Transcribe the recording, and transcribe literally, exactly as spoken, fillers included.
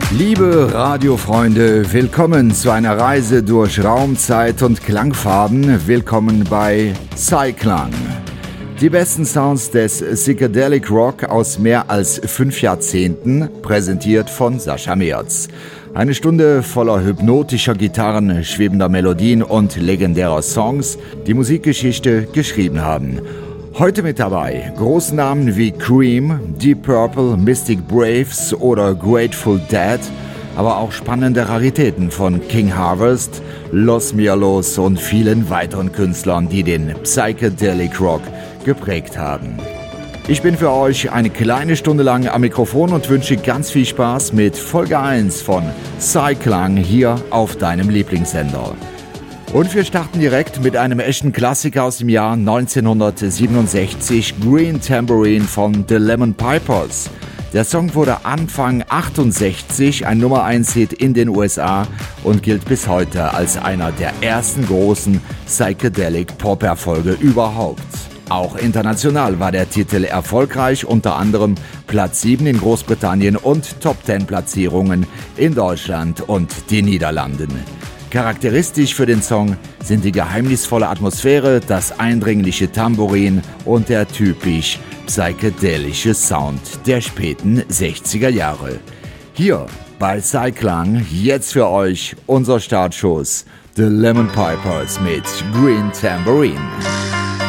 Liebe Radiofreunde, willkommen zu einer Reise durch Raum, Zeit und Klangfarben. Willkommen bei Psyklang. Die besten Sounds des Psychedelic Rock aus mehr als fünf Jahrzehnten, präsentiert von Sascha Meerz. Eine Stunde voller hypnotischer Gitarren, schwebender Melodien und legendärer Songs, die Musikgeschichte geschrieben haben. Heute mit dabei große Namen wie Cream, Deep Purple, Mystic Braves oder Grateful Dead, aber auch spannende Raritäten von King Harvest, Los Mialos und vielen weiteren Künstlern, die den Psychedelic Rock geprägt haben. Ich bin für euch eine kleine Stunde lang am Mikrofon und wünsche ganz viel Spaß mit Folge eins von Psyklang hier auf deinem Lieblingssender. Und wir starten direkt mit einem echten Klassiker aus dem Jahr neunzehnhundertsiebenundsechzig, Green Tambourine von The Lemon Pipers. Der Song wurde Anfang achtundsechzig ein Nummer eins Hit in den U S A und gilt bis heute als einer der ersten großen Psychedelic-Pop-Erfolge überhaupt. Auch international war der Titel erfolgreich, unter anderem Platz sieben in Großbritannien und Top zehn Platzierungen in Deutschland und den Niederlanden. Charakteristisch für den Song sind die geheimnisvolle Atmosphäre, das eindringliche Tambourin und der typisch psychedelische Sound der späten sechziger Jahre. Hier bei Psyklang jetzt für euch unser Startschuss, The Lemon Pipers mit Green Tambourine.